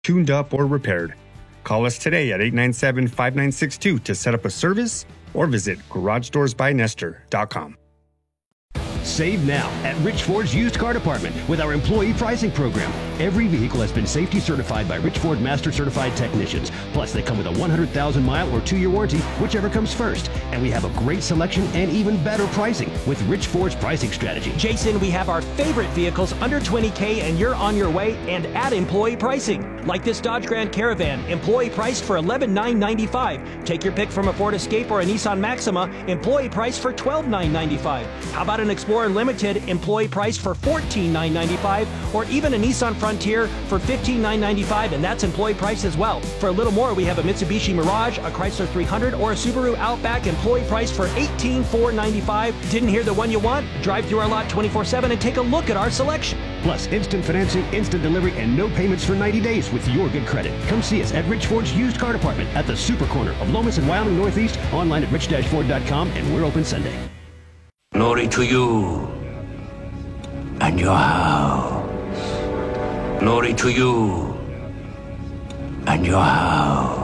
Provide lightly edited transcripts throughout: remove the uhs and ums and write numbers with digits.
tuned up, or repaired. Call us today at 897-5962 to set up a service or visit GarageDoorsByNestor.com. Save now at Rich Ford's used car department with our employee pricing program. Every vehicle has been safety certified by Rich Ford Master Certified technicians. Plus, they come with a 100,000-mile or 2-year warranty, whichever comes first. And we have a great selection and even better pricing with Rich Ford's pricing strategy. Jason, we have our favorite vehicles under $20K and you're on your way and at employee pricing. Like this Dodge Grand Caravan, employee priced for $11,995. Take your pick from a Ford Escape or a Nissan Maxima, employee price for $12,995. How about an Explorer Limited, employee price for $14,995, or even a Nissan Frontier for $15,995, and that's employee price as well. For a little more, we have a Mitsubishi Mirage, a Chrysler 300, or a Subaru Outback, employee price for $18,495. Didn't hear the one you want? Drive through our lot 24/7 and take a look at our selection. Plus, instant financing, instant delivery, and no payments for 90 days with your good credit. Come see us at Rich Ford's used car department at the Super Corner of Lomas and Wyoming Northeast, online at rich-ford.com, and we're open Sunday. Glory to you and your house. Glory to you and your house.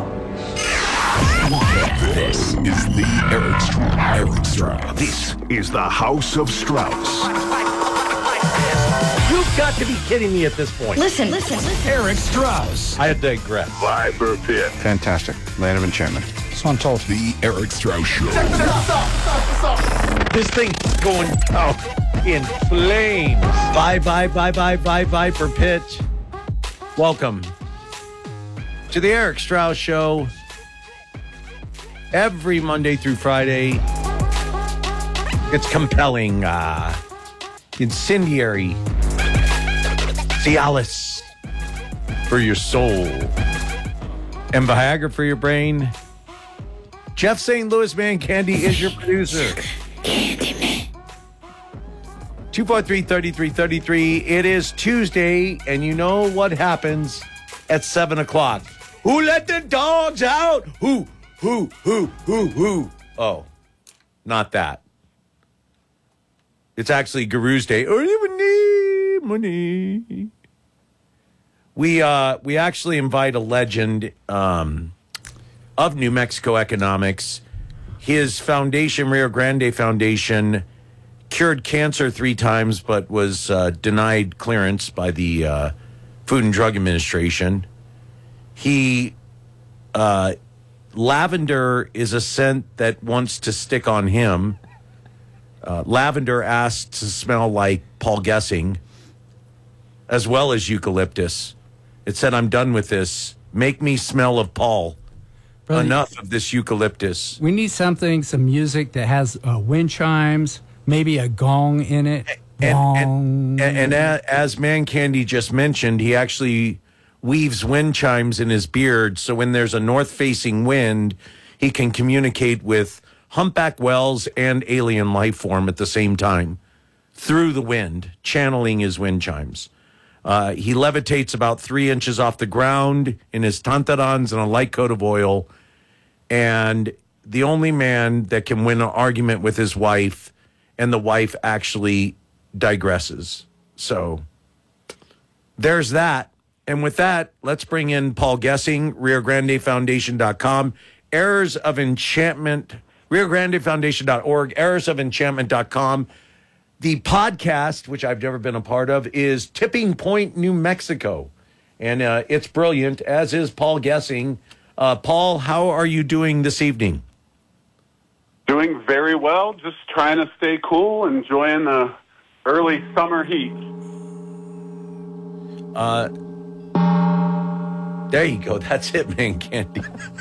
This is the Eric Strauss. This is the House of Strauss. You've got to be kidding me at this point. Listen. Eric Strauss. I digress. Viper Pit. Fantastic. Land of Enchantment. This one told the Eric Strauss Show. Stop. This thing's going out in flames. Bye for pitch. Welcome to the Eric Strauss Show. Every Monday through Friday. It's compelling, incendiary, Cialis for your soul, and Viagra for your brain. Jeff St. Louis Man Candy is your producer. Candyman. 243-3333. It is Tuesday, and you know what happens at 7 o'clock. Who let the dogs out? Who? Oh, not that. It's actually Guru's Day. Money. We actually invite a legend of New Mexico economics. His foundation, Rio Grande Foundation, cured cancer 3 times, but was denied clearance by the Food and Drug Administration. Lavender is a scent that wants to stick on him. Lavender asked to smell like Paul Gessing, as well as eucalyptus. It said, "I'm done with this. Make me smell of Paul. Brother, enough of this eucalyptus." We need some music that has wind chimes, maybe a gong in it. And as Man Candy just mentioned, he actually weaves wind chimes in his beard, so when there's a north-facing wind, he can communicate with humpback whales and alien life form at the same time through the wind, channeling his wind chimes. He levitates about 3 inches off the ground in his tantarans and a light coat of oil, and the only man that can win an argument with his wife, and the wife actually digresses. So there's that. And with that, let's bring in Paul Gessing, RioGrandeFoundation.com, Errors of Enchantment, RioGrandeFoundation.org, ErrorsOfEnchantment.com. The podcast, which I've never been a part of, is Tipping Point, New Mexico. And it's brilliant, as is Paul Gessing. Paul, how are you doing this evening? Doing very well. Just trying to stay cool, enjoying the early summer heat. There you go. That's it, Man Candy.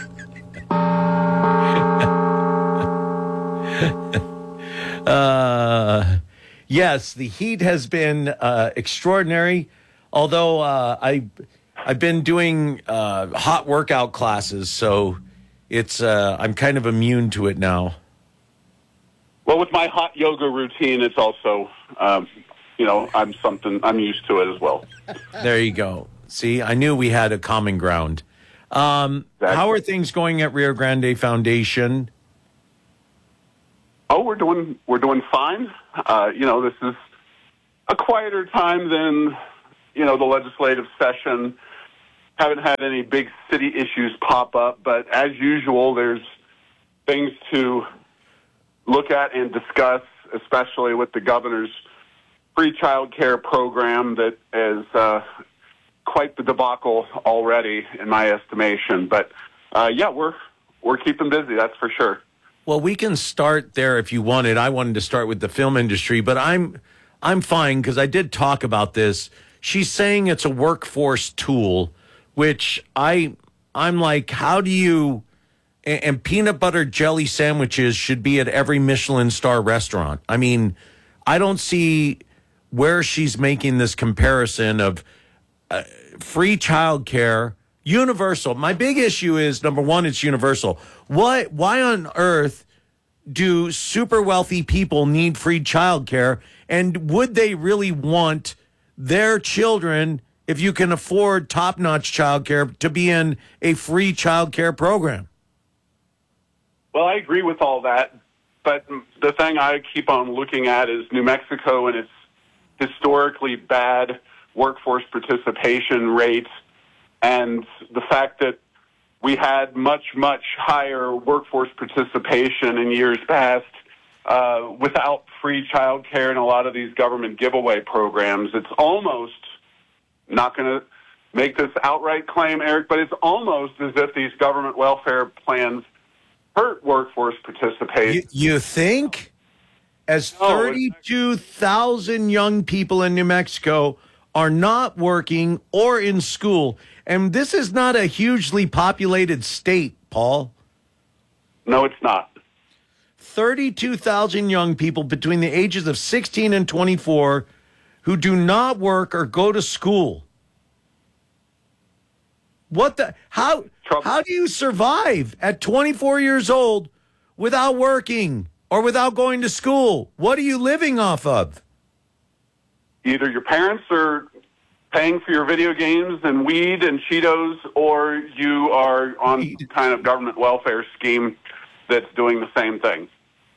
Yes, the heat has been extraordinary. Although I've been doing hot workout classes, so it's I'm kind of immune to it now. Well, with my hot yoga routine, it's also I'm used to it as well. There you go. See, I knew we had a common ground. Exactly. How are things going at Rio Grande Foundation? Oh, we're doing fine. This is a quieter time than the legislative session. haven't had any big city issues pop up, but as usual, there's things to look at and discuss, especially with the governor's free child care program that is quite the debacle already, in my estimation. But, yeah, we're keeping busy, that's for sure. Well, we can start there if you wanted. I wanted to start with the film industry, but I'm fine because I did talk about this. She's saying it's a workforce tool, which I'm like, how do you... And peanut butter jelly sandwiches should be at every Michelin star restaurant. I mean, I don't see where she's making this comparison of free childcare, universal. My big issue is, number one, it's universal. Why on earth do super wealthy people need free childcare? And would they really want their children, if you can afford top-notch childcare, to be in a free childcare program? Well, I agree with all that, but the thing I keep on looking at is New Mexico and its historically bad workforce participation rates, and the fact that we had much, much higher workforce participation in years past without free child care and a lot of these government giveaway programs. It's almost, not going to make this outright claim, Eric, but it's almost as if these government welfare plans hurt workforce participation. You think? As 32,000 young people in New Mexico are not working or in school. And this is not a hugely populated state, Paul. No, it's not. 32,000 young people between the ages of 16 and 24 who do not work or go to school. How do you survive at 24 years old without working or without going to school? What are you living off of? Either your parents are paying for your video games and weed and Cheetos, or you are on some kind of government welfare scheme that's doing the same thing.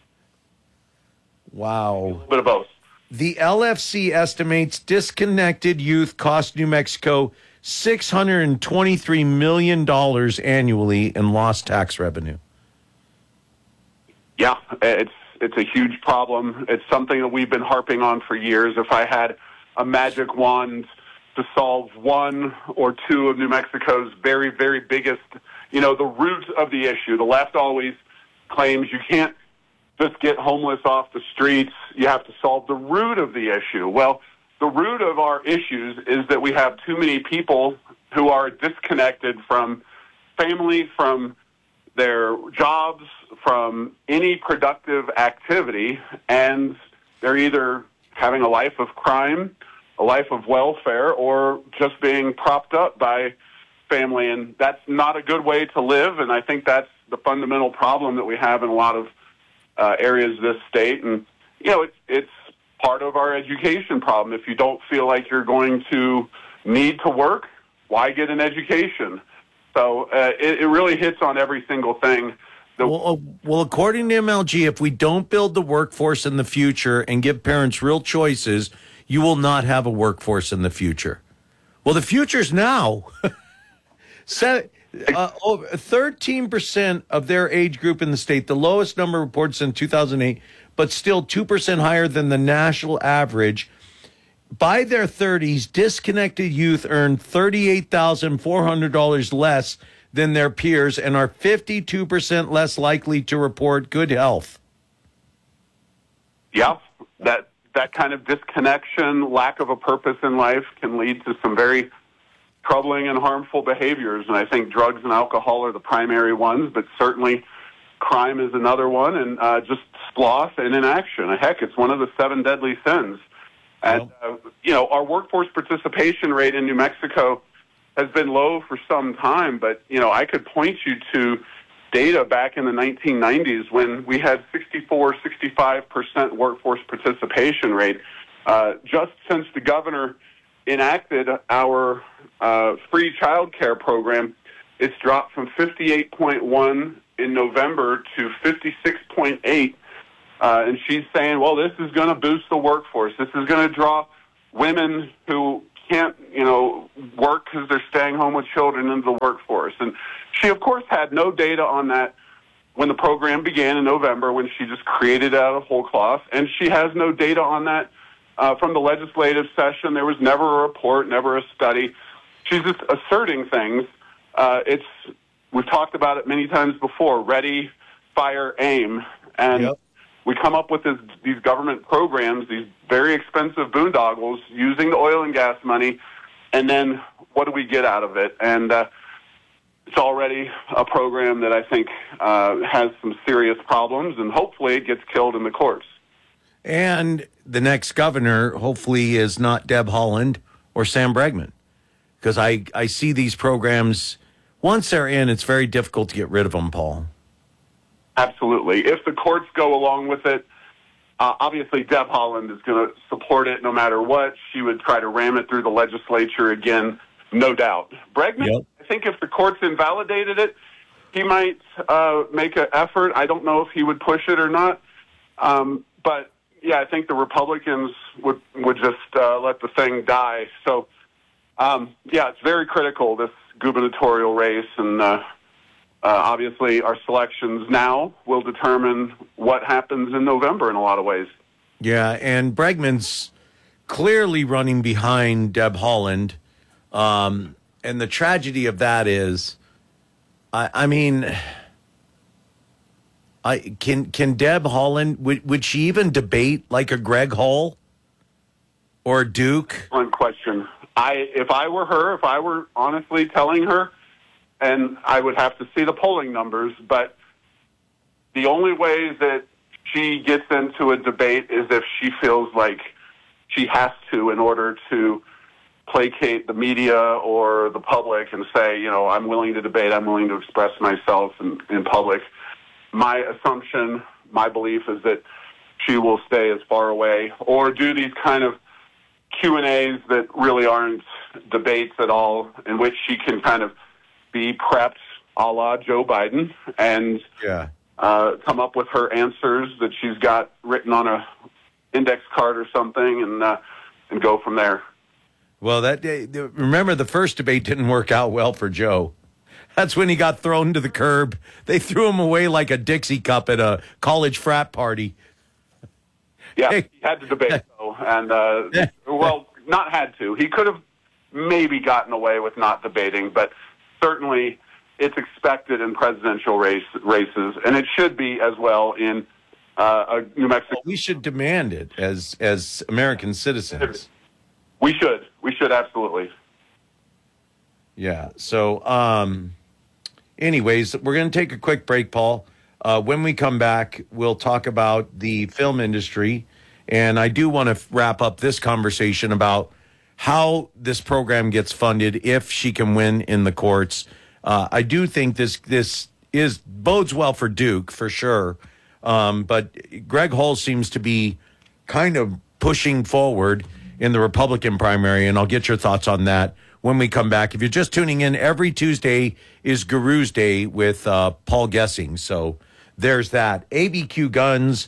Wow. A bit of both. The LFC estimates disconnected youth cost New Mexico $623 million annually in lost tax revenue. Yeah, it's a huge problem. It's something that we've been harping on for years. If I had a magic wand to solve one or two of New Mexico's very, very biggest, the root of the issue. The left always claims you can't just get homeless off the streets. You have to solve the root of the issue. Well, the root of our issues is that we have too many people who are disconnected from family, from their jobs, from any productive activity, and they're either having a life of crime, a life of welfare, or just being propped up by family. And that's not a good way to live, and I think that's the fundamental problem that we have in a lot of areas of this state. And, it's part of our education problem. If you don't feel like you're going to need to work, why get an education? So it really hits on every single thing. Well, according to MLG, if we don't build the workforce in the future and give parents real choices, you will not have a workforce in the future. Well, the future's now. 13% of their age group in the state, the lowest number reported in 2008, but still 2% higher than the national average. By their 30s, disconnected youth earn $38,400 less than their peers and are 52% less likely to report good health. Yeah, that kind of disconnection, lack of a purpose in life can lead to some very troubling and harmful behaviors. And I think drugs and alcohol are the primary ones, but certainly crime is another one, and just sloth and inaction. Heck, it's one of the 7 deadly sins. And, our workforce participation rate in New Mexico has been low for some time, but, I could point you to data back in the 1990s when we had 65% workforce participation rate. Just since the governor enacted our free child care program, it's dropped from 58.1 in November to 56.8. And she's saying, well, this is going to boost the workforce. This is going to draw women who can't, work because they're staying home with children into the workforce. And she, of course, had no data on that when the program began in November, when she just created it out of whole cloth. And she has no data on that from the legislative session. There was never a report, never a study. She's just asserting things. We've talked about it many times before, ready, fire, aim. And we come up with these government programs, these very expensive boondoggles, using the oil and gas money, and then what do we get out of it? And it's already a program that I think has some serious problems, and hopefully it gets killed in the courts. And the next governor, hopefully, is not Deb Haaland or Sam Bregman, because I see these programs, once they're in, it's very difficult to get rid of them, Paul. Absolutely. If the courts go along with it, obviously Deb Haaland is going to support it no matter what. She would try to ram it through the legislature again, no doubt. Bregman, I think if the courts invalidated it, he might make an effort. I don't know if he would push it or not. But, yeah, I think the Republicans would just let the thing die. So, it's very critical, this gubernatorial race, and obviously our selections now will determine what happens in November in a lot of ways. Yeah, and Bregman's clearly running behind Deb Haaland. And the tragedy of that is, can Deb Haaland, would she even debate like a Greg Hull or Duke? One question. If I were her, if I were honestly telling her, and I would have to see the polling numbers, but the only way that she gets into a debate is if she feels like she has to in order to placate the media or the public and say, I'm willing to debate, I'm willing to express myself in public. My assumption, my belief is that she will stay as far away or do these kind of Q&As that really aren't debates at all, in which she can kind of be prepped a la Joe Biden and come up with her answers that she's got written on a index card or something and go from there. Well, that day, remember the first debate didn't work out well for Joe. That's when he got thrown to the curb. They threw him away like a Dixie cup at a college frat party. Yeah, he had to debate, though. And, not had to. He could have maybe gotten away with not debating, but certainly it's expected in presidential races, and it should be as well in New Mexico. Well, we should demand it as American citizens. We should. We should, absolutely. Yeah. So, anyways, we're going to take a quick break, Paul. When we come back, we'll talk about the film industry. And I do want to wrap up this conversation about how this program gets funded if she can win in the courts. I do think this bodes well for Duke, for sure. But Greg Hull seems to be kind of pushing forward in the Republican primary, and I'll get your thoughts on that when we come back. If you're just tuning in, every Tuesday is Guru's Day with Paul Gessing. So there's that. ABQ Guns,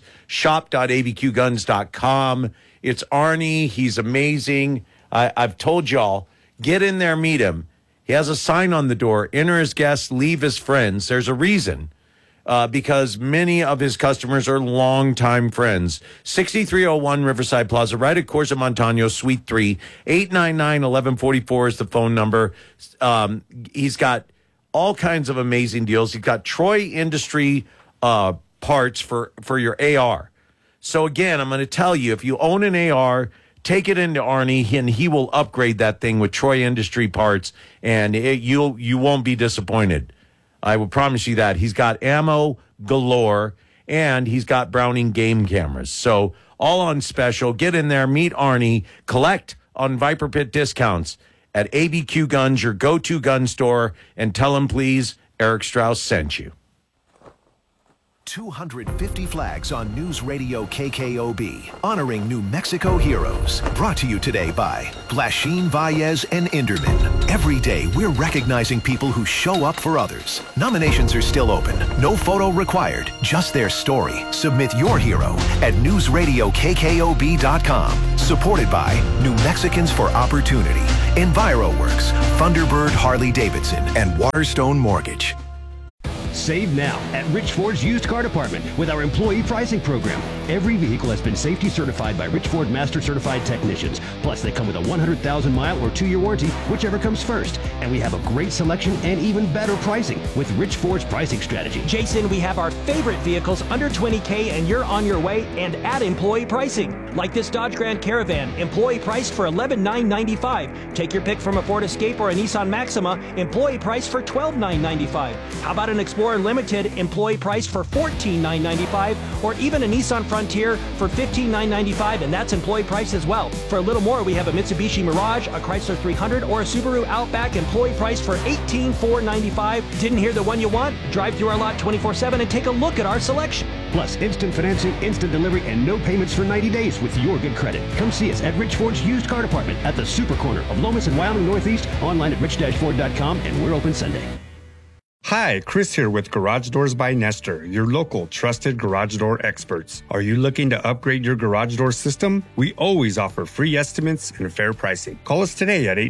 shop.abqguns.com. It's Arnie. He's amazing. I've told y'all, get in there, meet him. He has a sign on the door, enter as guests, leave as friends. There's a reason. Because many of his customers are longtime friends. 6301 Riverside Plaza, right at Corso Montano, Suite 3. 899-1144 is the phone number. He's got all kinds of amazing deals. He's got Troy Industry parts for your AR. So, again, I'm going to tell you, if you own an AR, take it into Arnie, and he will upgrade that thing with Troy Industry parts, and you won't be disappointed. I will promise you that. He's got ammo galore, and he's got Browning game cameras. So all on special. Get in there, meet Arnie, collect on Viper Pit discounts at ABQ Guns, your go-to gun store, and tell him, please, Eric Strauss sent you. 250 flags on News Radio KKOB, honoring New Mexico heroes. Brought to you today by Blashin, Valles, and Inderman. Every day, we're recognizing people who show up for others. Nominations are still open. No photo required, just their story. Submit your hero at newsradiokkkob.com. Supported by New Mexicans for Opportunity, EnviroWorks, Thunderbird Harley-Davidson, and Waterstone Mortgage. Save now at Rich Ford's used car department with our employee pricing program. Every vehicle has been safety certified by Rich Ford Master Certified Technicians. Plus, they come with a 100,000-mile or 2-year warranty, whichever comes first. And we have a great selection and even better pricing with Rich Ford's pricing strategy. Jason, we have our favorite vehicles under $20K and you're on your way, and at employee pricing. Like this Dodge Grand Caravan, employee priced for $11,995. Take your pick from a Ford Escape or a Nissan Maxima, employee price for $12,995. How about an Explorer Limited, employee price for $14,995, or even a Nissan Frontier for $15,995, and that's employee price as well. For a little more, we have a Mitsubishi Mirage, a Chrysler 300, or a Subaru Outback, employee price for $18,495. Didn't hear the one you want? Drive through our lot 24/7 and take a look at our selection. Plus, instant financing, instant delivery, and no payments for 90 days with your good credit. Come see us at Rich Ford's used car department at the super corner of Lomas and Wyoming Northeast, online at rich-ford.com, and we're open Sunday. Hi, Chris here with Garage Doors by Nestor, your local trusted garage door experts. Are you looking to upgrade your garage door system? We always offer free estimates and fair pricing. Call us today at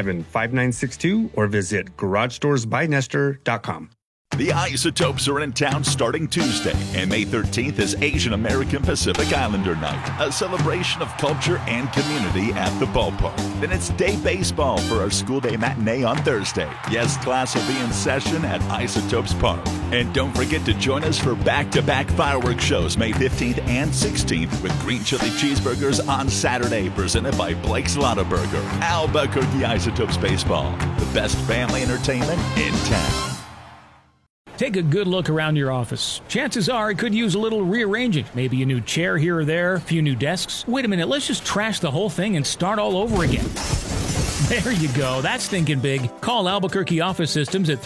897-5962 or visit GarageDoorsByNestor.com. The Isotopes are in town starting Tuesday, and May 13th is Asian American Pacific Islander Night, a celebration of culture and community at the ballpark. Then it's day baseball for our school day matinee on Thursday. Yes, class will be in session at Isotopes Park. And don't forget to join us for back-to-back fireworks shows May 15th and 16th with green chili cheeseburgers on Saturday, presented by Blake's Lotta Burger. Albuquerque Isotopes Baseball, the best family entertainment in town. Take a good look around your office. Chances are it could use a little rearranging. Maybe a new chair here or there, a few new desks. Wait a minute, let's just trash the whole thing and start all over again. There you go. That's thinking big. Call Albuquerque Office Systems at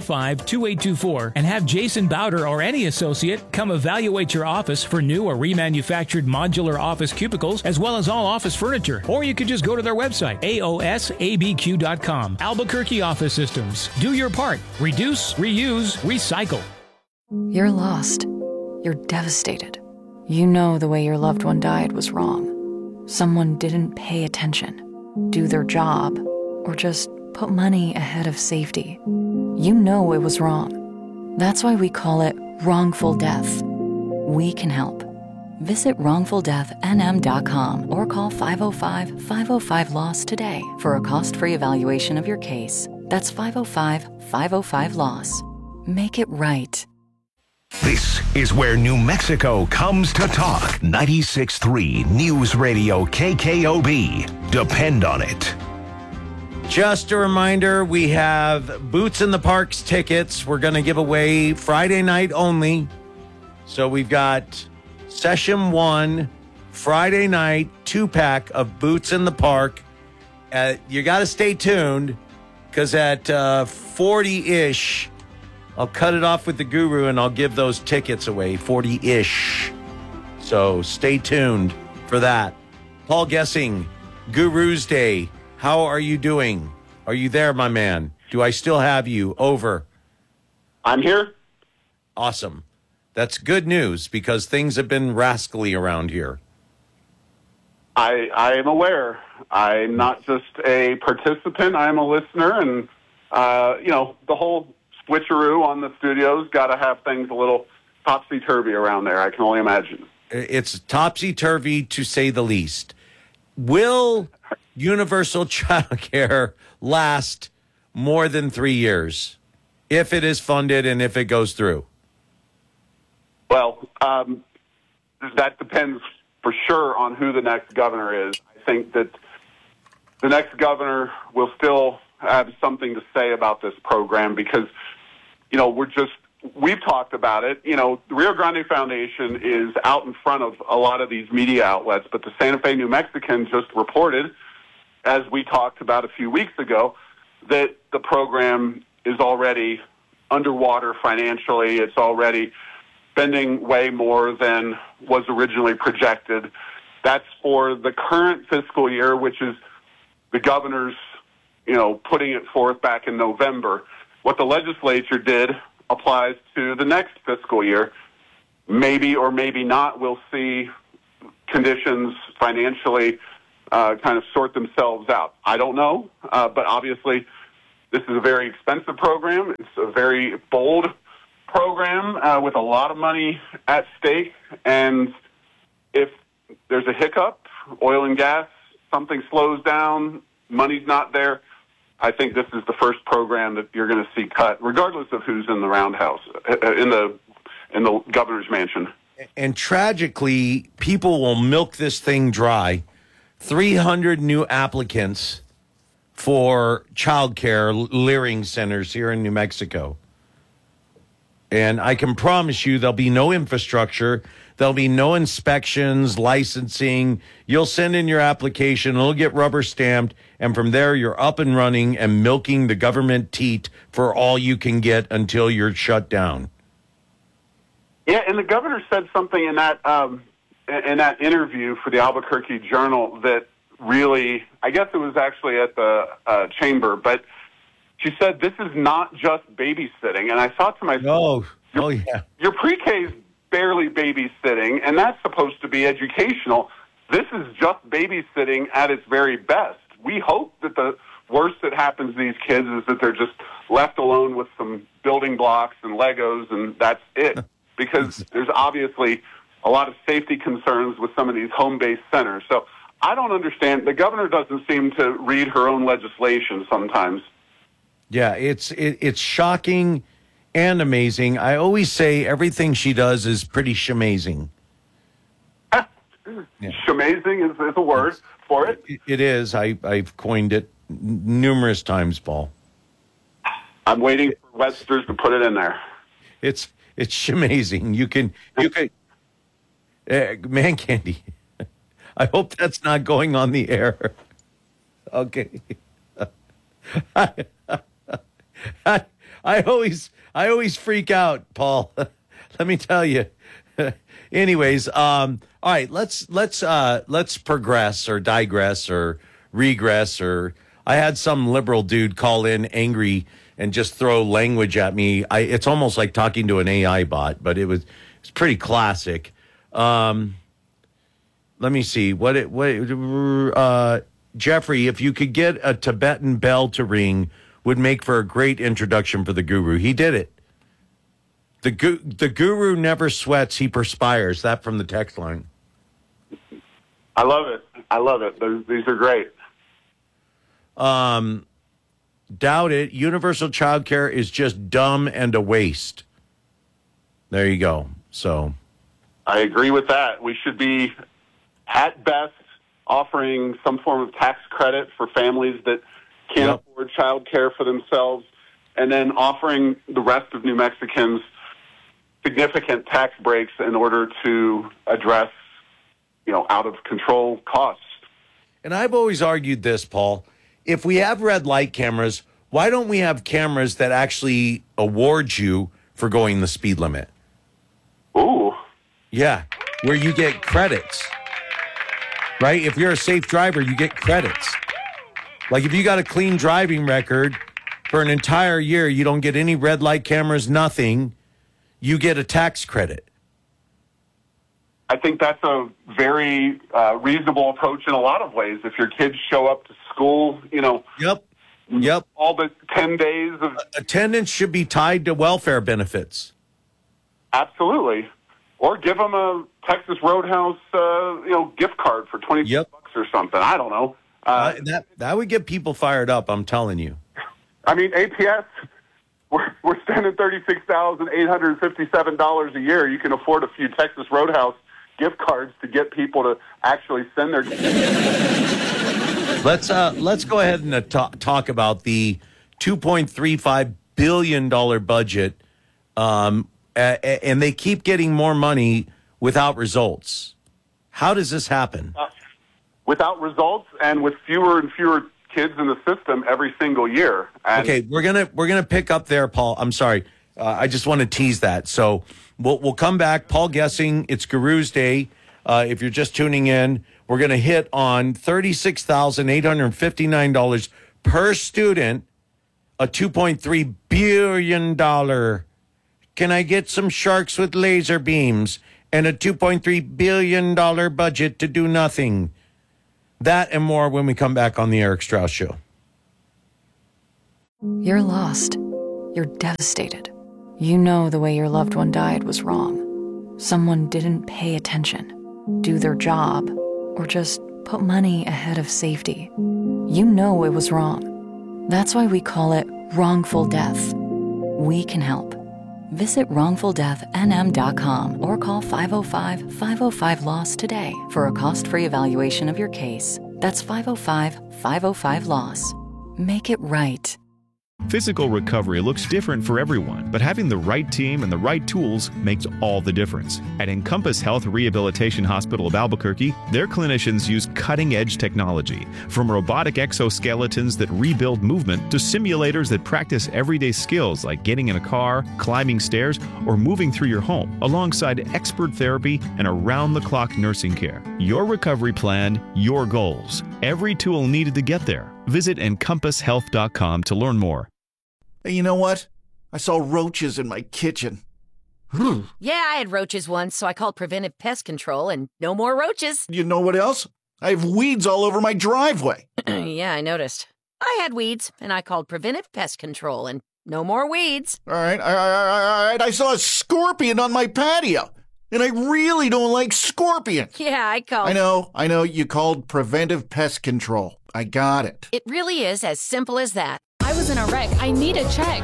345-2824 and have Jason Bowder or any associate come evaluate your office for new or remanufactured modular office cubicles, as well as all office furniture. Or you could just go to their website, aosabq.com. Albuquerque Office Systems. Do your part. Reduce, reuse, recycle. You're lost. You're devastated. You know the way your loved one died was wrong. Someone didn't pay attention, do their job, or just put money ahead of safety. You know it was wrong. That's why we call it wrongful death. We can help. Visit wrongfuldeathnm.com or call 505-505-LOSS today for a cost-free evaluation of your case. That's 505-505-LOSS. Make it right. This is where New Mexico comes to talk. 96.3 News Radio KKOB. Depend on it. Just a reminder, we have Boots in the Parks tickets. We're going to give away Friday night only. So we've got Session 1, Friday night, 2-pack of Boots in the Park. You got to stay tuned because at 40-ish, I'll cut it off with the guru and I'll give those tickets away, 40-ish. So stay tuned for that. Paul Gessing, Guru's Day. How are you doing? Are you there, my man? Do I still have you? Over. I'm here. Awesome. That's good news because things have been rascally around here. I am aware. I'm not just a participant. I'm a listener. And, the whole switcheroo on the studios got to have things a little topsy-turvy around there, I can only imagine. It's topsy-turvy to say the least. Will universal child care last more than 3 years if it is funded and if it goes through? Well, that depends for sure on who the next governor is. I think that the next governor will still have something to say about this program because, we've talked about it. The Rio Grande Foundation is out in front of a lot of these media outlets, but the Santa Fe New Mexican just reported, as we talked about a few weeks ago, that the program is already underwater financially. It's already spending way more than was originally projected. That's for the current fiscal year, which is the governor's, putting it forth back in November. What the legislature did applies to the next fiscal year. Maybe or maybe not, we'll see conditions financially kind of sort themselves out. I don't know, but obviously this is a very expensive program. It's a very bold program with a lot of money at stake. And if there's a hiccup, oil and gas, something slows down, money's not there, I think this is the first program that you're going to see cut, regardless of who's in the roundhouse, in the governor's mansion. And tragically, people will milk this thing dry. 300 new applicants for childcare leering centers here in New Mexico. And I can promise you there'll be no infrastructure. There'll be no inspections, licensing. You'll send in your application, it'll get rubber stamped, and from there you're up and running and milking the government teat for all you can get until you're shut down. Yeah, and the governor said something in that interview for the Albuquerque Journal that really, I guess it was actually at the chamber, but she said this is not just babysitting. And I thought to myself, your pre-K is barely babysitting, and that's supposed to be educational. This is just babysitting at its very best. We hope that the worst that happens to these kids is that they're just left alone with some building blocks and Legos, and that's it. Because there's obviously a lot of safety concerns with some of these home-based centers. So I don't understand. The governor doesn't seem to read her own legislation sometimes. Yeah, it's shocking and amazing. I always say everything she does is pretty shamazing. Shamazing is a word for it. It is. I've coined it numerous times, Paul. I'm waiting for Webster's to put it in there. It's shamazing. You can man candy. I hope that's not going on the air. Okay. I always freak out, Paul. Let me tell you. Anyways, all right, let's progress or digress or regress. Or I had some liberal dude call in angry and just throw language at me. It's almost like talking to an AI bot, but it's pretty classic. Let me see Jeffrey, if you could get a Tibetan bell to ring, would make for a great introduction for the guru. He did it. The guru never sweats, he perspires. That from the text line. I love it. These are great. Doubt it. Universal child care is just dumb and a waste. There you go. So I agree with that. We should be, at best, offering some form of tax credit for families that can't afford child care for themselves, and then offering the rest of New Mexicans significant tax breaks in order to address, out-of-control costs. And I've always argued this, Paul. If we have red light cameras, why don't we have cameras that actually award you for going the speed limit? Ooh. Yeah, where you get credits. Right? If you're a safe driver, you get credits. Like if you got a clean driving record for an entire year, you don't get any red light cameras, nothing. You get a tax credit. I think that's a very reasonable approach in a lot of ways. If your kids show up to school, Yep. all the 10 days of attendance should be tied to welfare benefits. Absolutely. Or give them a Texas Roadhouse, gift card for $20 or something. I don't know. That would get people fired up, I'm telling you. I mean, APS, we're spending $36,857 a year. You can afford a few Texas Roadhouse gift cards to get people to actually send their. Let's go ahead and talk about the $2.35 billion budget, and they keep getting more money without results. How does this happen? Without results and with fewer and fewer kids in the system every single year. And okay, we're gonna pick up there, Paul. I'm sorry. I just want to tease that. So we'll come back. Paul Gessing, it's Guru's Day. If you're just tuning in, we're going to hit on $36,859 per student, a $2.3 billion. Can I get some sharks with laser beams and a $2.3 billion budget to do nothing? That and more when we come back on the Eric Strauss Show. You're lost. You're devastated. You know the way your loved one died was wrong. Someone didn't pay attention, do their job, or just put money ahead of safety. You know it was wrong. That's why we call it wrongful death. We can help. Visit wrongfuldeathnm.com or call 505-505-LOSS today for a cost-free evaluation of your case. That's 505-505-LOSS. Make it right. Physical recovery looks different for everyone, but having the right team and the right tools makes all the difference. At Encompass Health Rehabilitation Hospital of Albuquerque, their clinicians use cutting-edge technology, from robotic exoskeletons that rebuild movement to simulators that practice everyday skills like getting in a car, climbing stairs, or moving through your home, alongside expert therapy and around-the-clock nursing care. Your recovery plan, your goals. Every tool needed to get there. Visit EncompassHealth.com to learn more. Hey, you know what? I saw roaches in my kitchen. Yeah, I had roaches once, so I called Preventive Pest Control, and no more roaches. You know what else? I have weeds all over my driveway. Yeah, I noticed. I had weeds, and I called Preventive Pest Control, and no more weeds. All right. I saw a scorpion on my patio, and I really don't like scorpions. Yeah, I called. I know. You called Preventive Pest Control. I got it. It really is as simple as that. I was in a wreck. I need a check.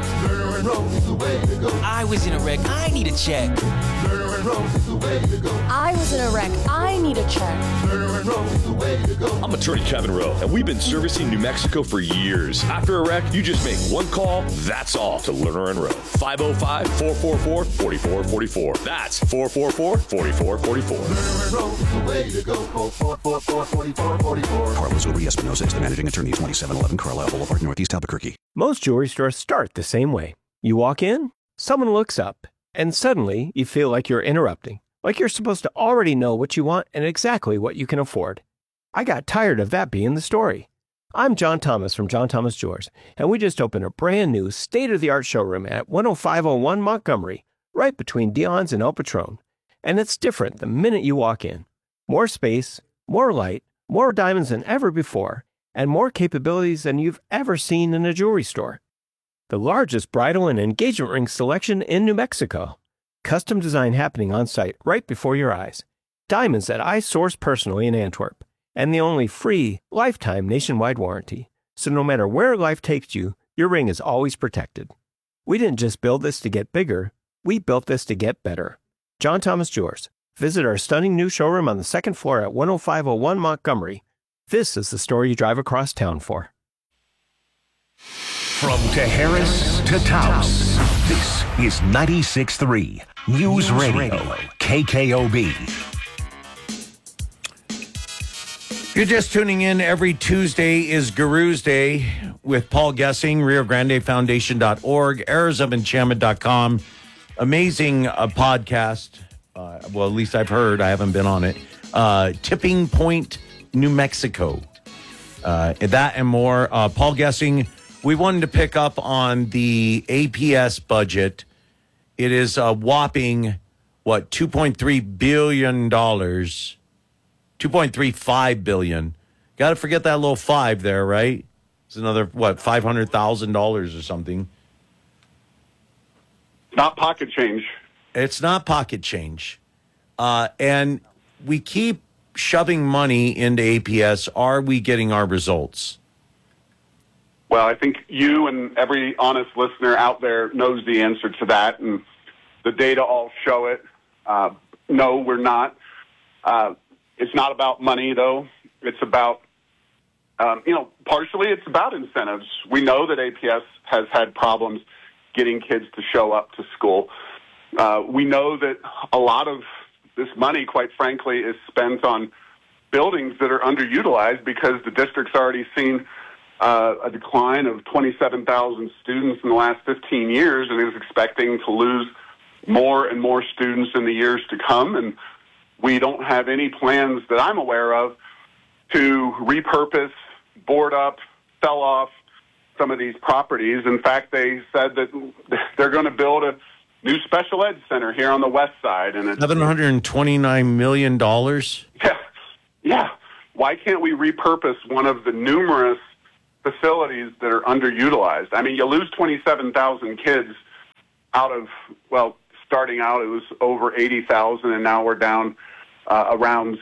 I was in a wreck. I need a check. I was in a wreck. I need a check. I'm attorney Kevin Rowe, and we've been servicing New Mexico for years. After a wreck, you just make one call, that's all, to Lerner and Rowe. 505-444-4444. That's 444-4444. Carlos Uri-Espinosa is the managing attorney, 2711 Carlisle Boulevard, Northeast Albuquerque. Most jewelry stores start the same way. You walk in, someone looks up, and suddenly you feel like you're interrupting, like you're supposed to already know what you want and exactly what you can afford. I got tired of that being the story. I'm John Thomas from John Thomas Jewelers, and we just opened a brand new state-of-the-art showroom at 10501 Montgomery, right between Dion's and El Patron. And it's different the minute you walk in. More space, more light, more diamonds than ever before, and more capabilities than you've ever seen in a jewelry store. The largest bridal and engagement ring selection in New Mexico. Custom design happening on site right before your eyes. Diamonds that I source personally in Antwerp. And the only free, lifetime nationwide warranty. So no matter where life takes you, your ring is always protected. We didn't just build this to get bigger, we built this to get better. John Thomas Jewelers. Visit our stunning new showroom on the second floor at 10501 Montgomery. This is the store you drive across town for. From Tejeras to Taos, this is 96.3 News Radio, KKOB. If you're just tuning in, every Tuesday is Guru's Day with Paul Gessing, RioGrandeFoundation.org, ArizOfEnchantment.com. Amazing podcast. Well, at least I've heard. I haven't been on it. Tipping Point, New Mexico. That and more. Paul Gessing, we wanted to pick up on the APS budget. It is a whopping, $2.3 billion. $2.35 billion. Got to forget that little 5 there, right? It's another, $500,000 or something. Not pocket change. It's not pocket change. And we keep shoving money into APS. Are we getting our results? Well, I think you and every honest listener out there knows the answer to that, and the data all show it. No, we're not. It's not about money, though. It's about, partially it's about incentives. We know that APS has had problems getting kids to show up to school. We know that a lot of this money, quite frankly, is spent on buildings that are underutilized because the district's already seen a decline of 27,000 students in the last 15 years, and is expecting to lose more and more students in the years to come. And we don't have any plans that I'm aware of to repurpose, board up, sell off some of these properties. In fact, they said that they're going to build a new special ed center here on the west side. And it's $729 million? Yeah. Why can't we repurpose one of the numerous facilities that are underutilized? I mean, you lose 27,000 kids out of, well, starting out it was over 80,000, and now we're down around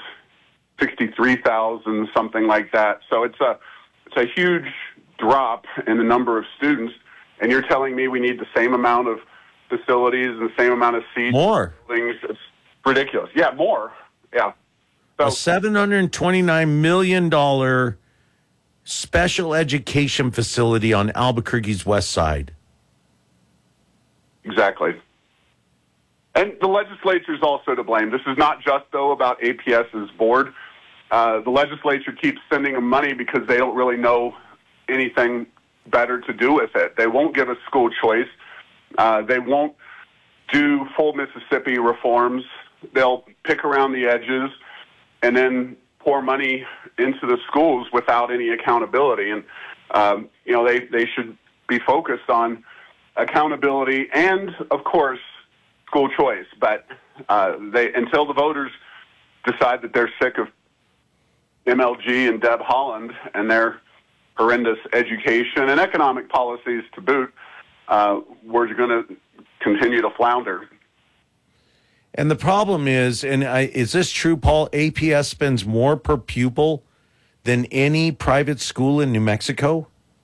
63,000, something like that. So it's a huge drop in the number of students, and you're telling me we need the same amount of facilities and the same amount of seats? More. Buildings. It's ridiculous. Yeah, more. Yeah. So, a $729 million special education facility on Albuquerque's west side. Exactly. And the legislature is also to blame. This is not just, though, about APS's board. The legislature keeps sending them money because they don't really know anything better to do with it. They won't give us school choice. They won't do full Mississippi reforms. They'll pick around the edges and then pour money into the schools without any accountability. And, they should be focused on accountability and, of course, school choice. But until the voters decide that they're sick of MLG and Deb Haaland and their horrendous education and economic policies to boot, we're going to continue to flounder. And the problem is, is this true, Paul? APS spends more per pupil than any private school in New Mexico?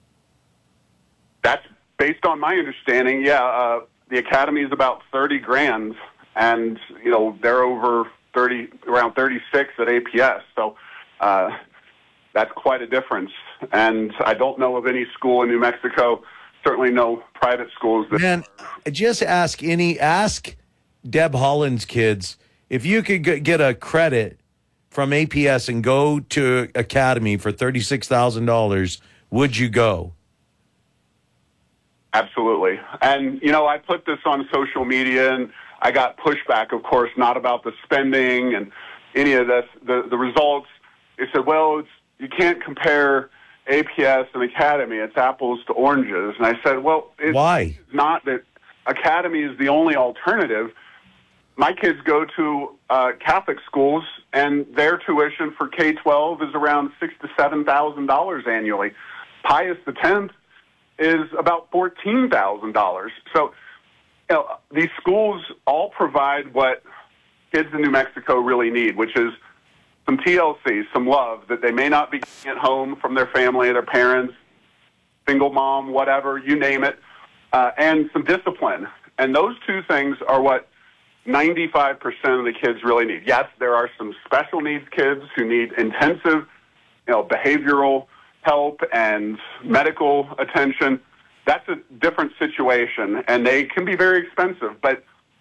That's based on my understanding, yeah. The academy is about $30,000, and they're over around 36 at APS. So that's quite a difference. And I don't know of any school in New Mexico, certainly no private schools. Man, just ask Deb Haaland's kids, if you could get a credit from APS and go to Academy for $36,000, would you go? Absolutely. And, I put this on social media, and I got pushback, of course, not about the spending and any of this. The results, they said, well, you can't compare APS and Academy. It's apples to oranges. And I said, well, why? It's not that Academy is the only alternative. My kids go to Catholic schools, and their tuition for K-12 is around $6,000 to $7,000 annually. Pius X is about $14,000. So, these schools all provide what kids in New Mexico really need, which is some TLC, some love that they may not be getting at home from their family, their parents, single mom, whatever, you name it, and some discipline. And those two things are what 95% of the kids really need. Yes, there are some special needs kids who need intensive, behavioral help and medical attention. That's a different situation, and they can be very expensive. But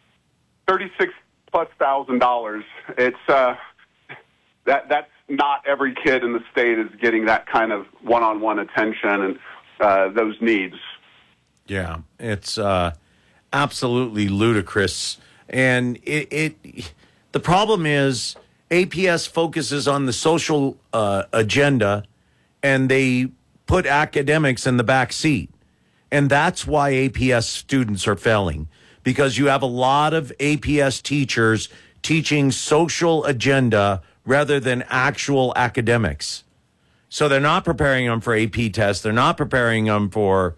$36,000+, it's that's not every kid in the state is getting that kind of one-on-one attention and those needs. Yeah, it's absolutely ludicrous. And the problem is APS focuses on the social agenda, and they put academics in the back seat. And that's why APS students are failing, because you have a lot of APS teachers teaching social agenda rather than actual academics. So they're not preparing them for AP tests. They're not preparing them for,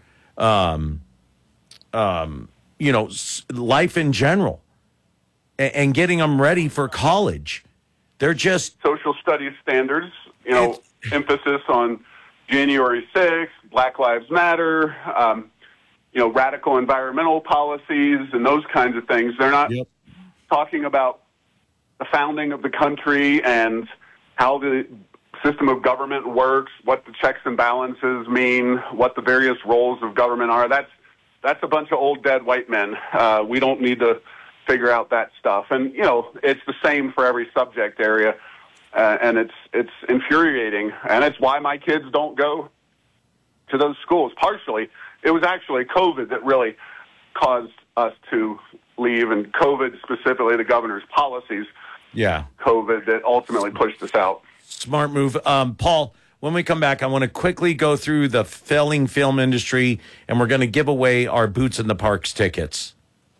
life in general and getting them ready for college. They're just social studies standards, emphasis on January 6th, Black Lives Matter, radical environmental policies and those kinds of things. They're not talking about the founding of the country and how the system of government works, what the checks and balances mean, what the various roles of government are. That's a bunch of old dead white men. We don't need to figure out that stuff. And, it's the same for every subject area. And it's infuriating. And it's why my kids don't go to those schools. Partially, it was actually COVID that really caused us to leave, and COVID, specifically the governor's policies, COVID, that ultimately pushed us out. Smart move. Paul, when we come back, I want to quickly go through the failing film industry, and we're going to give away our Boots in the Parks tickets.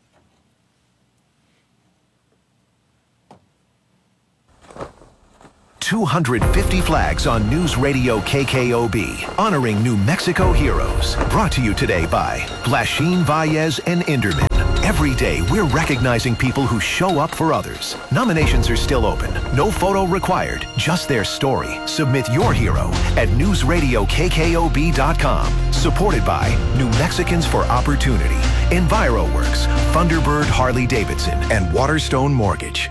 "250 Flags" on News Radio KKOB, honoring New Mexico heroes. Brought to you today by Blashin, Valles, and Inderman. Every day, we're recognizing people who show up for others. Nominations are still open. No photo required, just their story. Submit your hero at newsradiokkob.com. Supported by New Mexicans for Opportunity, EnviroWorks, Thunderbird Harley-Davidson, and Waterstone Mortgage.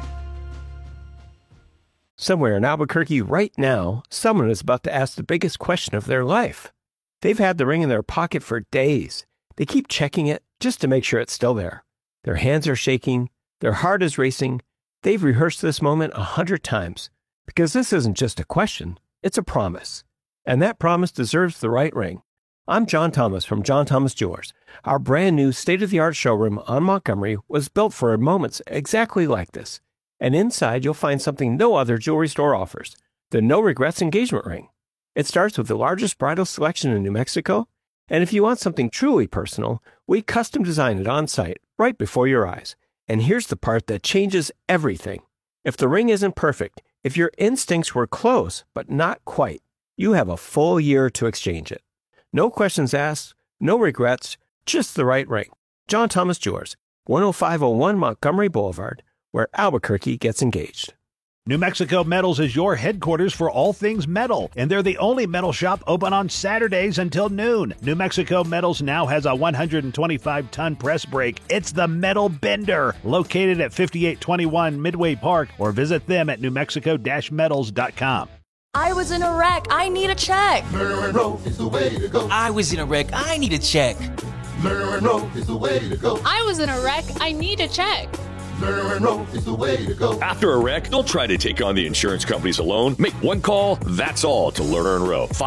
Somewhere in Albuquerque right now, someone is about to ask the biggest question of their life. They've had the ring in their pocket for days. They keep checking it just to make sure it's still there. Their hands are shaking. Their heart is racing. They've rehearsed this moment 100 times because this isn't just a question, it's a promise. And that promise deserves the right ring. I'm John Thomas from John Thomas Jewelers. Our brand new state-of-the-art showroom on Montgomery was built for moments exactly like this. And inside, you'll find something no other jewelry store offers, the No Regrets engagement ring. It starts with the largest bridal selection in New Mexico, and if you want something truly personal, we custom design it on site, right before your eyes. And here's the part that changes everything. If the ring isn't perfect, if your instincts were close, but not quite, you have a full year to exchange it. No questions asked, no regrets, just the right ring. John Thomas Jewelers, 10501 Montgomery Boulevard, where Albuquerque gets engaged. New Mexico Metals is your headquarters for all things metal, and they're the only metal shop open on Saturdays until noon. New Mexico Metals now has a 125-ton press brake. It's the Metal Bender, located at 5821 Midway Park, or visit them at newmexico-metals.com. I was in a wreck. I need a check. Monroe is the way to go. I was in a wreck. I need a check. Monroe is the way to go. I was in a wreck. I need a check. Monroe is the way to go. After a wreck, don't try to take on the insurance companies alone. Make one call, that's all, to Lerner and Rowe.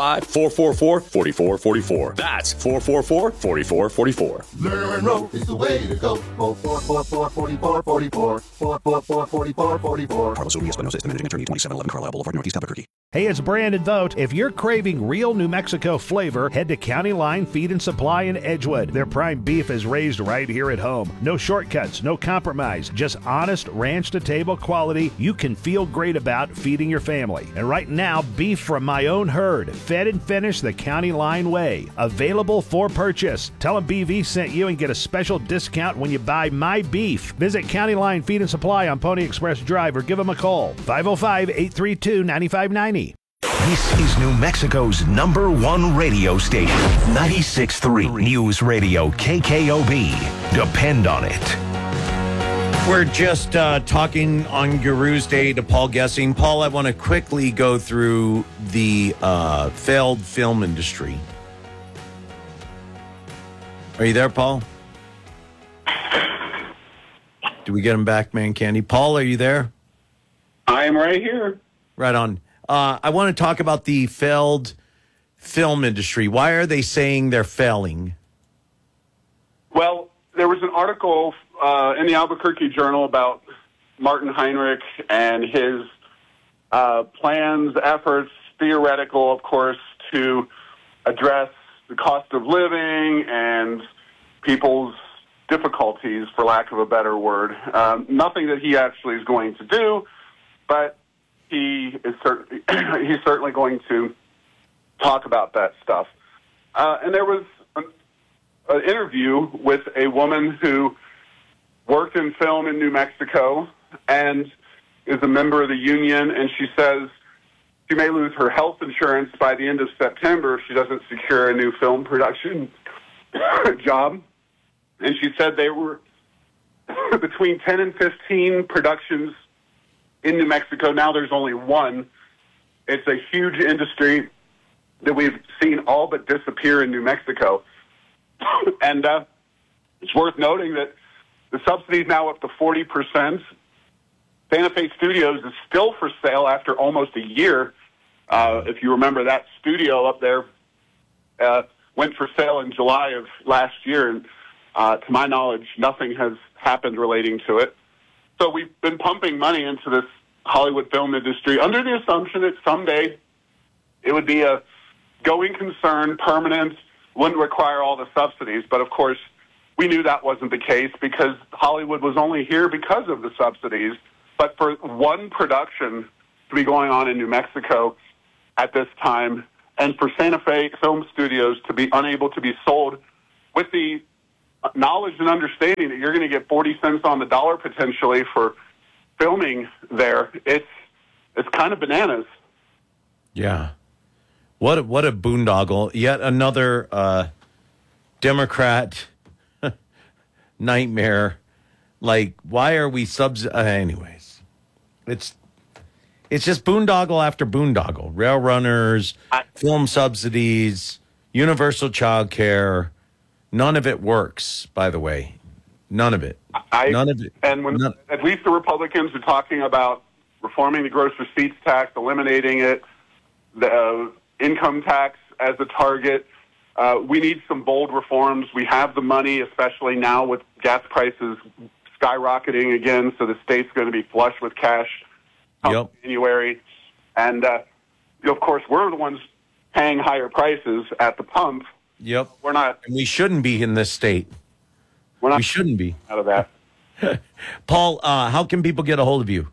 505-444-4444. That's 444-4444. Lerner and Rowe is the way to go. 444-4444. 444-4444. Carlos Urias Espinosa, managing attorney, 2711 Carlisle Boulevard, Northeast Albuquerque. Hey, it's Brandon Vogt. If you're craving real New Mexico flavor, head to County Line Feed and Supply in Edgewood. Their prime beef is raised right here at home. No shortcuts, no compromise. Just honest ranch-to-table quality you can feel great about feeding your family. And right now, beef from my own herd, fed and finished the County Line way. Available for purchase. Tell them BV sent you and get a special discount when you buy my beef. Visit County Line Feed and Supply on Pony Express Drive or give them a call. 505-832-9590. This is New Mexico's #1 radio station. 96.3 News Radio KKOB. Depend on it. We're just talking on Guru's Day to Paul Gessing. Paul, I want to quickly go through the failed film industry. Are you there, Paul? Do we get him back, man candy? Paul, are you there? I am right here. Right on. I want to talk about the failed film industry. Why are they saying they're failing? Well, there was an article in the Albuquerque Journal about Martin Heinrich and his plans, efforts, theoretical, of course, to address the cost of living and people's difficulties, for lack of a better word. Nothing that he actually is going to do, but he's certainly going to talk about that stuff. And there was an interview with a woman who worked in film in New Mexico and is a member of the union, and she says she may lose her health insurance by the end of September if she doesn't secure a new film production job. And she said they were between 10 and 15 productions in New Mexico. Now there's only one. It's a huge industry that we've seen all but disappear in New Mexico. And it's worth noting that the subsidy is now up to 40%. Santa Fe Studios is still for sale after almost a year. If you remember that studio up there went for sale in July of last year, and to my knowledge, nothing has happened relating to it. So we've been pumping money into this Hollywood film industry under the assumption that someday it would be a going concern, permanent, wouldn't require all the subsidies. But, of course, we knew that wasn't the case because Hollywood was only here because of the subsidies. But for one production to be going on in New Mexico at this time, and for Santa Fe Film Studios to be unable to be sold with the knowledge and understanding that you're going to get 40 cents on the dollar potentially for filming there, it's kind of bananas. Yeah. What a boondoggle. Yet another Democrat nightmare. Like, why are we anyways, it's just boondoggle after boondoggle. Rail runners, film subsidies, universal child care. None of it works, by the way. None of it. None of it. And when at least the Republicans are talking about reforming the gross receipts tax, eliminating it, the income tax as a target, we need some bold reforms. We have the money, especially now with gas prices skyrocketing again, so the state's going to be flush with cash come January. And, of course, we're the ones paying higher prices at the pump. Yep. We're not. And we shouldn't be in this state. We shouldn't be. Out of that. Paul, how can people get a hold of you?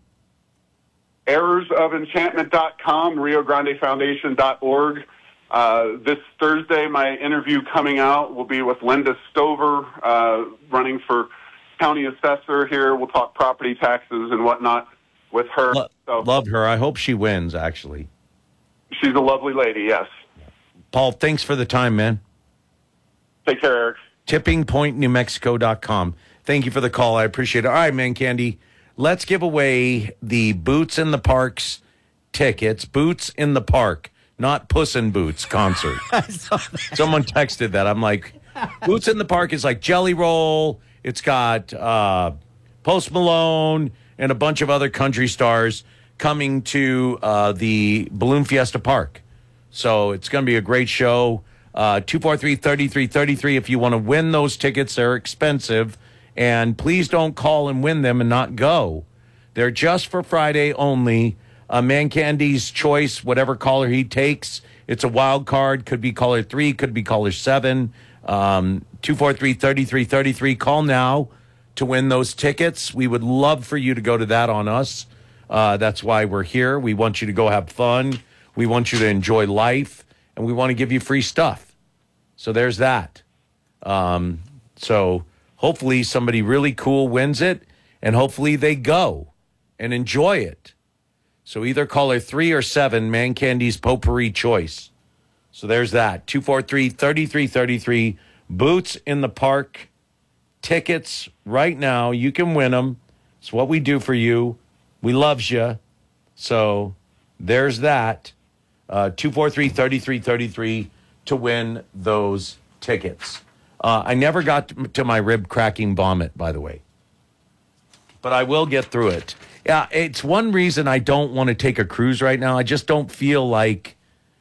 errorsoфenchantment.com, riograndefoundation.org. This Thursday, my interview coming out will be with Linda Stover, running for county assessor here. We'll talk property taxes and whatnot with her. Love her. I hope she wins, actually. She's a lovely lady, yes. Paul, thanks for the time, man. Take care, Eric. TippingPointNewMexico.com. Thank you for the call. I appreciate it. All right, man, Candy. Let's give away the Boots in the Park's tickets. Boots in the Park, not Puss in Boots concert. Someone texted that. I'm like, Boots in the Park is like Jelly Roll. It's got Post Malone and a bunch of other country stars coming to the Balloon Fiesta Park. So it's going to be a great show. 243-3333 if you want to win those tickets. They're expensive. And please don't call and win them and not go. They're just for Friday only. Man Candy's choice, whatever caller he takes. It's a wild card. Could be caller 3, could be caller 7. 243-3333. Call now to win those tickets. We would love for you to go to that on us. That's why we're here. We want you to go have fun. We want you to enjoy life. And we want to give you free stuff. So there's that. So hopefully somebody really cool wins it. And hopefully they go and enjoy it. So either caller 3 or 7, Man Candy's potpourri choice. So there's that. 243-3333. Boots in the Park. Tickets right now. You can win them. It's what we do for you. We loves you. So there's that. 243-3333 to win those tickets. I never got to my rib cracking vomit, by the way. But I will get through it. Yeah, it's one reason I don't want to take a cruise right now. I just don't feel like...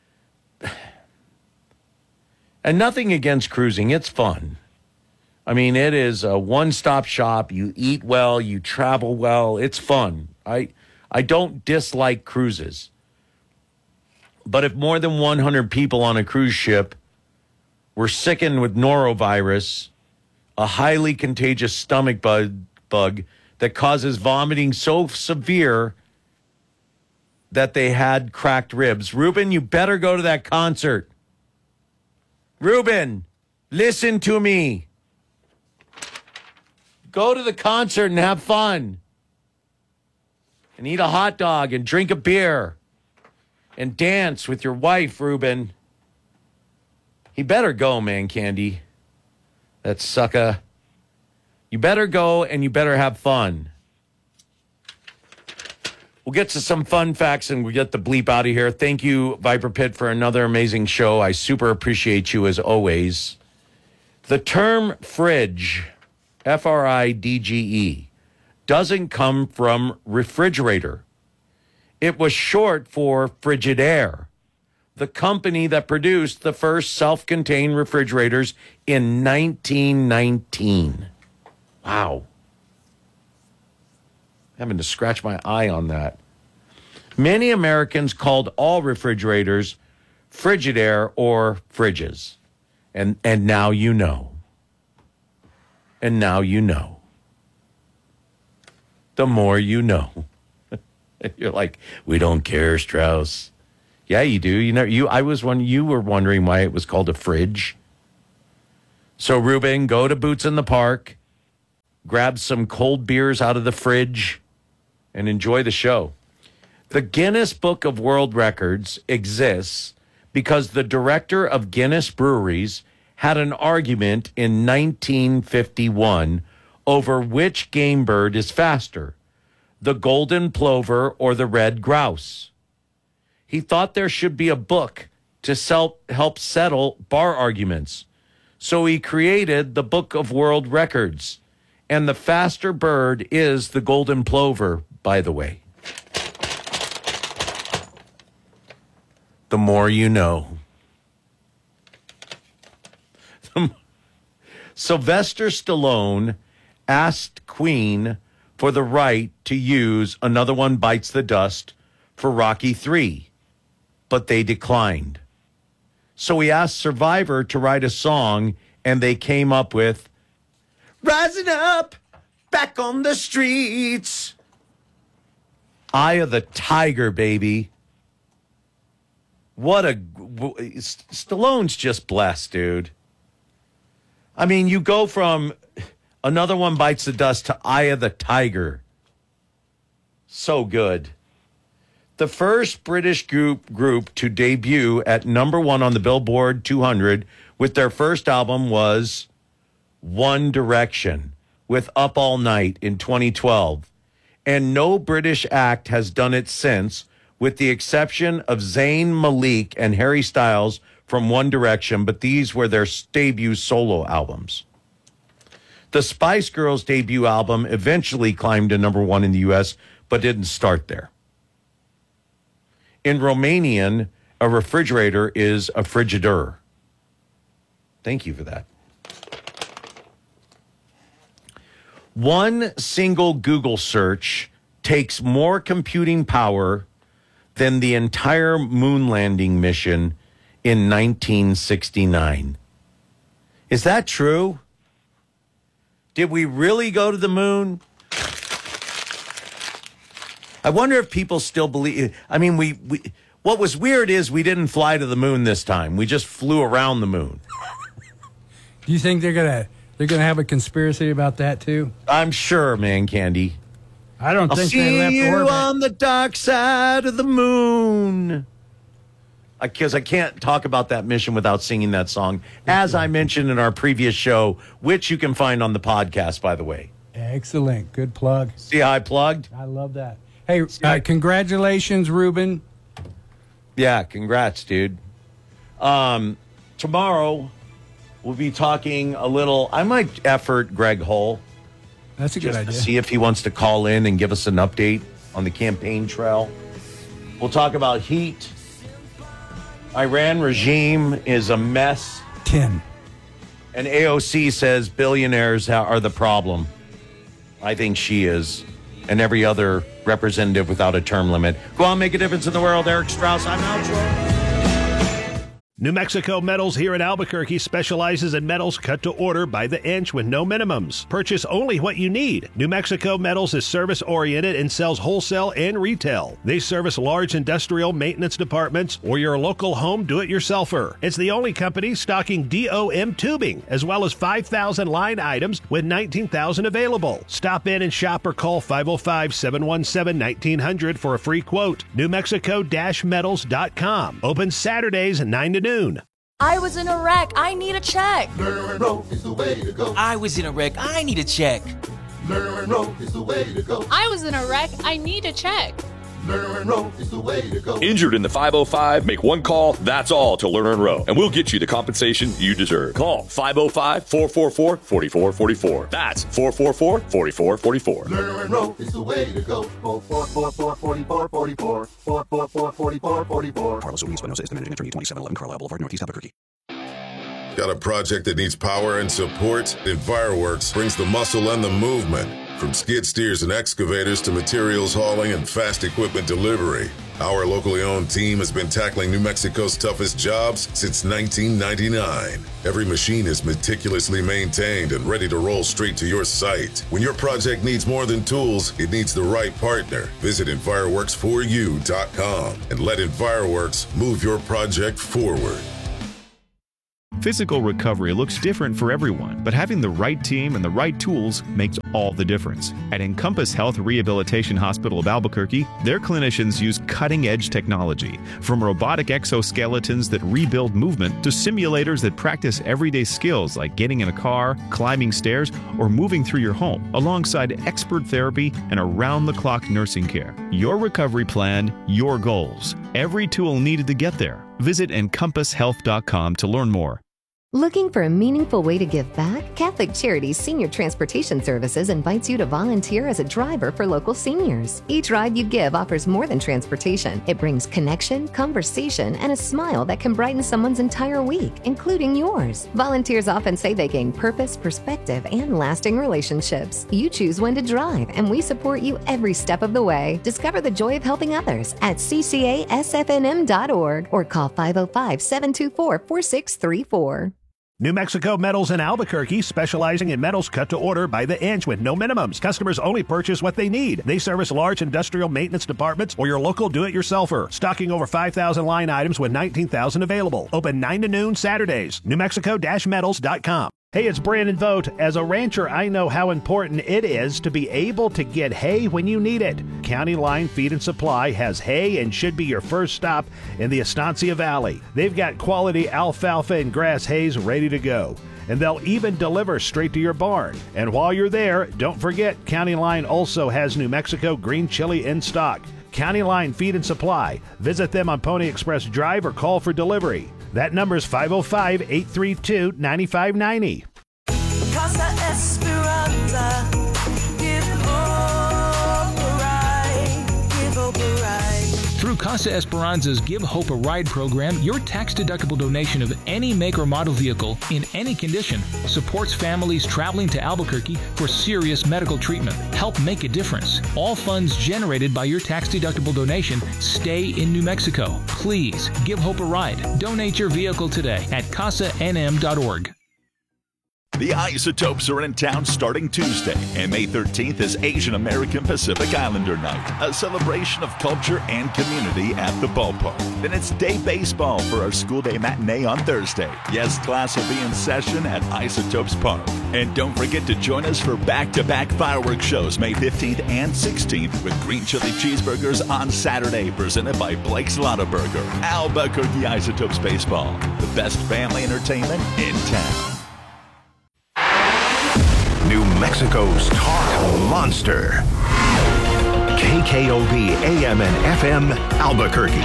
And nothing against cruising. It's fun. I mean, it is a one-stop shop. You eat well. You travel well. It's fun. I don't dislike cruises. But if more than 100 people on a cruise ship were sickened with norovirus, a highly contagious stomach bug that causes vomiting so severe that they had cracked ribs. Ruben, you better go to that concert. Ruben, listen to me. Go to the concert and have fun. And eat a hot dog and drink a beer. And dance with your wife, Ruben. He better go, Man Candy. That sucker. You better go and you better have fun. We'll get to some fun facts and we'll get the bleep out of here. Thank you, Viper Pit, for another amazing show. I super appreciate you as always. The term fridge, F-R-I-D-G-E, doesn't come from refrigerator. It was short for Frigidaire. the company that produced the first self-contained refrigerators in 1919. Wow. Having to scratch my eye on that. Many Americans called all refrigerators Frigidaire or fridges. And now you know. And now you know. The more you know. You're like, we don't care, Strauss. Yeah, you do. You were wondering why it was called a fridge. So, Ruben, go to Boots in the Park, grab some cold beers out of the fridge, and enjoy the show. The Guinness Book of World Records exists because the director of Guinness Breweries had an argument in 1951 over which game bird is faster, the golden plover or the red grouse. He thought there should be a book to help settle bar arguments. So he created the Book of World Records. And the faster bird is the golden plover, by the way. The more you know. Sylvester Stallone asked Queen for the right to use Another One Bites the Dust for Rocky III, but they declined. So he asked Survivor to write a song, and they came up with Rising Up, Back on the Streets. Eye of the Tiger, baby. Stallone's just blessed, dude. I mean, you go from Another One Bites the Dust to Eye of the Tiger. So good. The first British group to debut at number 1 on the Billboard 200 with their first album was One Direction with Up All Night in 2012. And no British act has done it since, with the exception of Zayn Malik and Harry Styles from One Direction, but these were their debut solo albums. The Spice Girls' debut album eventually climbed to number 1 in the U.S., but didn't start there. In Romanian, a refrigerator is a frigidaire. Thank you for that. One single Google search takes more computing power than the entire moon landing mission in 1969. Is that true? Did we really go to the moon? I wonder if people still believe. I mean, we what was weird is we didn't fly to the moon this time. We just flew around the moon. Do you think they're gonna have a conspiracy about that too? I'm sure, man, Candy. I don't think they left orbit. See you orbit. on the dark side of the moon. Because I can't talk about that mission without singing that song, as I mentioned in our previous show, which you can find on the podcast, by the way. Excellent. Good plug. See how I plugged? I love that. Hey, congratulations, Ruben. Yeah, congrats, dude. Tomorrow, we'll be talking a little. I might effort Greg Hull. That's a good idea. See if he wants to call in and give us an update on the campaign trail. We'll talk about heat. Iran regime is a mess. 10. And AOC says billionaires are the problem. I think she is. And every other representative without a term limit. Go on, make a difference in the world. Eric Strauss, I'm out. New Mexico Metals here in Albuquerque specializes in metals cut to order by the inch with no minimums. Purchase only what you need. New Mexico Metals is service-oriented and sells wholesale and retail. They service large industrial maintenance departments or your local home do-it-yourselfer. It's the only company stocking DOM tubing, as well as 5,000 line items with 19,000 available. Stop in and shop or call 505-717-1900 for a free quote. NewMexico-Metals.com. Open Saturdays 9 to noon. I was in a wreck. I need a check. Monroe is the way to go. I was in a wreck. I need a check. Monroe is the way to go. I was in a wreck. I need a check. Lerner and Rowe is the way to go. Injured in the 505? Make one call, that's all, to Lerner and Rowe, and we'll get you the compensation you deserve. Call 505-444-4444. That's 444-4444. Lerner and Rowe is the way to go. 444-4444. 444-4444. Carlos Ruiz Espinosa is the managing attorney, 2711 Carlisle Boulevard, Northeast Albuquerque. Got a project that needs power and support? Envireworks brings the muscle and the movement. From skid steers and excavators to materials hauling and fast equipment delivery. Our locally owned team has been tackling New Mexico's toughest jobs since 1999. Every machine is meticulously maintained and ready to roll straight to your site. When your project needs more than tools, it needs the right partner. Visit EnvireWorks4U.com and let Envireworks move your project forward. Physical recovery looks different for everyone, but having the right team and the right tools makes all the difference. At Encompass Health Rehabilitation Hospital of Albuquerque, their clinicians use cutting-edge technology, from robotic exoskeletons that rebuild movement to simulators that practice everyday skills like getting in a car, climbing stairs, or moving through your home, alongside expert therapy and around-the-clock nursing care. Your recovery plan, your goals. Every tool needed to get there. Visit EncompassHealth.com to learn more. Looking for a meaningful way to give back? Catholic Charities Senior Transportation Services invites you to volunteer as a driver for local seniors. Each ride you give offers more than transportation. It brings connection, conversation, and a smile that can brighten someone's entire week, including yours. Volunteers often say they gain purpose, perspective, and lasting relationships. You choose when to drive, and we support you every step of the way. Discover the joy of helping others at ccasfnm.org or call 505-724-4634. New Mexico Metals in Albuquerque, specializing in metals cut to order by the inch with no minimums. Customers only purchase what they need. They service large industrial maintenance departments or your local do-it-yourselfer. Stocking over 5,000 line items with 19,000 available. Open 9 to noon Saturdays. NewMexico-metals.com. Hey, it's Brandon Vogt. As a rancher, I know how important it is to be able to get hay when you need it. County Line Feed and Supply has hay and should be your first stop in the Estancia Valley. They've got quality alfalfa and grass hays ready to go, and they'll even deliver straight to your barn. And while you're there, don't forget County Line also has New Mexico green chili in stock. County Line Feed and Supply. Visit them on Pony Express Drive or call for delivery. That number is 505-832-9590. Casa Esperanza, give hope a ride, give hope a ride. Through Casa Esperanza's Give Hope a Ride program, your tax-deductible donation of any make or model vehicle in any condition supports families traveling to Albuquerque for serious medical treatment. Help make a difference. All funds generated by your tax-deductible donation stay in New Mexico. Please give Hope a ride. Donate your vehicle today at casanm.org. The Isotopes are in town starting Tuesday, and May 13th is Asian American Pacific Islander Night, a celebration of culture and community at the ballpark. Then it's day baseball for our school day matinee on Thursday. Yes, class will be in session at Isotopes Park. And don't forget to join us for back-to-back fireworks shows May 15th and 16th with green chili cheeseburgers on Saturday, presented by Blake's Lotta Burger. Albuquerque Isotopes Baseball, the best family entertainment in town. New Mexico's talk monster. KKOB AM and FM Albuquerque.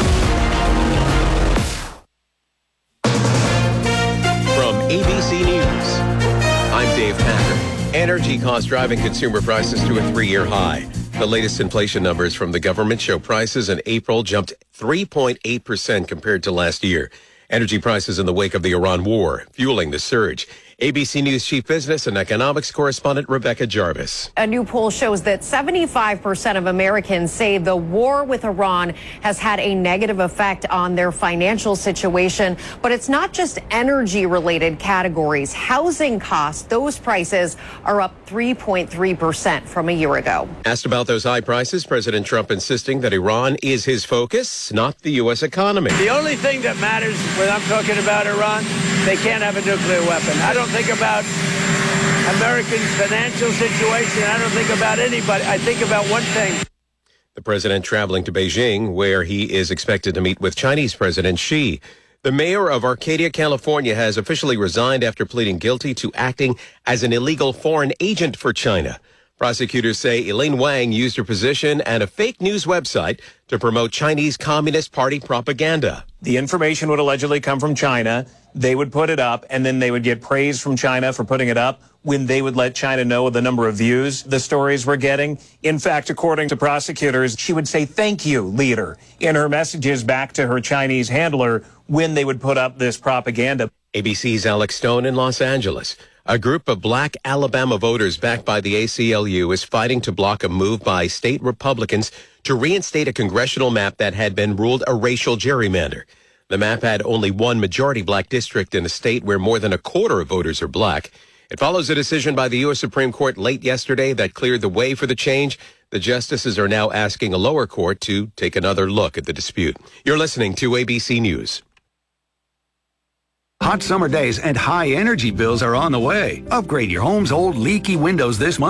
From ABC News, I'm Dave Packer. Energy costs driving consumer prices to a 3-year high. The latest inflation numbers from the government show prices in April jumped 3.8% compared to last year. Energy prices in the wake of the Iran war, fueling the surge. ABC News chief business and economics correspondent Rebecca Jarvis. A new poll shows that 75% of Americans say the war with Iran has had a negative effect on their financial situation. But it's not just energy-related categories. Housing costs, those prices are up 3.3% from a year ago. Asked about those high prices, President Trump insisting that Iran is his focus, not the U.S. economy. The only thing that matters when I'm talking about Iran, they can't have a nuclear weapon. I don't think about Americans' financial situation. I don't think about anybody. I think about one thing. The president traveling to Beijing, where he is expected to meet with Chinese President Xi. The mayor of Arcadia, California, has officially resigned after pleading guilty to acting as an illegal foreign agent for China. Prosecutors say Elaine Wang used her position and a fake news website to promote Chinese Communist Party propaganda. The information would allegedly come from China. They would put it up, and then they would get praise from China for putting it up when they would let China know the number of views the stories were getting. In fact, according to prosecutors, she would say, "Thank you, leader," in her messages back to her Chinese handler when they would put up this propaganda. ABC's Alex Stone in Los Angeles. A group of black Alabama voters backed by the ACLU is fighting to block a move by state Republicans to reinstate a congressional map that had been ruled a racial gerrymander. The map had only one majority black district in a state where more than a quarter of voters are black. It follows a decision by the U.S. Supreme Court late yesterday that cleared the way for the change. The justices are now asking a lower court to take another look at the dispute. You're listening to ABC News. Hot summer days and high energy bills are on the way. Upgrade your home's old leaky windows this month.